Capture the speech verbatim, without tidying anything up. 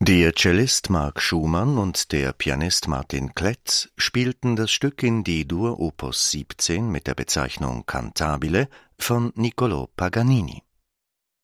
Der Cellist Marc Schumann und der Pianist Martin Kletz spielten das Stück in D-Dur Opus siebzehn mit der Bezeichnung Cantabile von Niccolò Paganini.